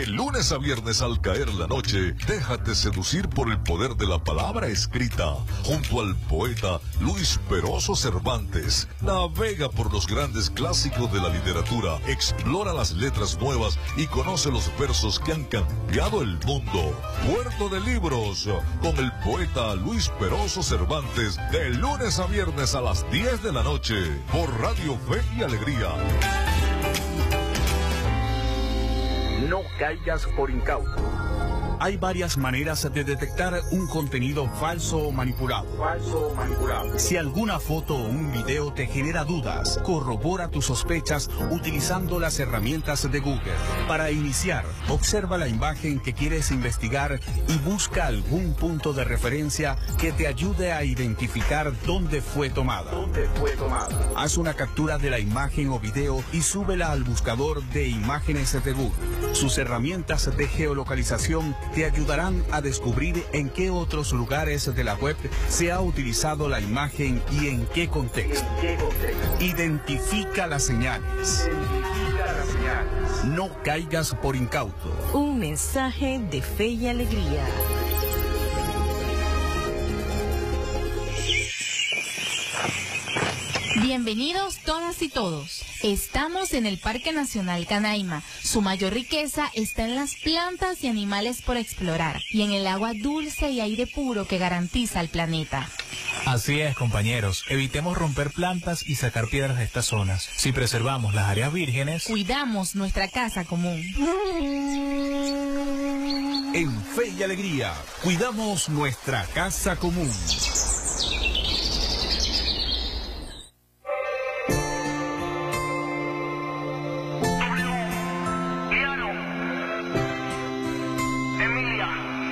lunes a viernes al caer la noche, déjate seducir por el poder de la palabra escrita. Junto al poeta Luis Peroso Cervantes, navega por los grandes clásicos de la literatura, explora las letras nuevas y conoce los versos que han cambiado el mundo. Puerto de Libros, con el poeta Luis Peroso Cervantes, de lunes a viernes a las 10 de la noche, por Radio Fe y Alegría. No caigas por incauto. Hay varias maneras de detectar un contenido falso o manipulado. Si alguna foto o un video te genera dudas, corrobora tus sospechas utilizando las herramientas de Google. Para iniciar, observa la imagen que quieres investigar y busca algún punto de referencia que te ayude a identificar dónde fue tomada. Haz una captura de la imagen o video y súbela al buscador de imágenes de Google. Sus herramientas de geolocalización te ayudarán a descubrir en qué otros lugares de la web se ha utilizado la imagen y en qué contexto. Identifica las señales. No caigas por incauto. Un mensaje de Fe y Alegría. Bienvenidos todas y todos. Estamos en el Parque Nacional Canaima. Su mayor riqueza está en las plantas y animales por explorar y en el agua dulce y aire puro que garantiza el planeta. Así es, compañeros. Evitemos romper plantas y sacar piedras de estas zonas. Si preservamos las áreas vírgenes, cuidamos nuestra casa común. En Fe y Alegría, cuidamos nuestra casa común. Emilia.